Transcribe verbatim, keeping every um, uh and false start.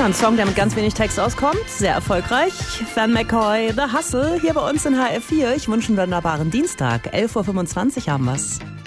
Ja, ein Song, der mit ganz wenig Text auskommt. Sehr erfolgreich. Van McCoy, The Hustle, hier bei uns in H R vier. Ich wünsche einen wunderbaren Dienstag. elf Uhr fünfundzwanzig haben wir's.